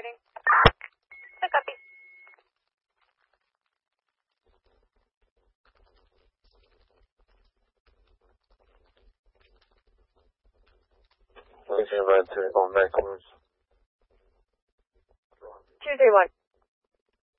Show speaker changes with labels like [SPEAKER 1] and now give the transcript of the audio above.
[SPEAKER 1] operating. I copy.
[SPEAKER 2] Please invite on back course.
[SPEAKER 1] 231.